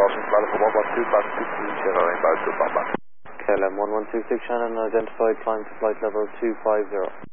Boston, Valley for 112, Boston 16, Sierra Rainbow, 2 Papa. KLM 1126 Shannon, identified, climb to flight level 250.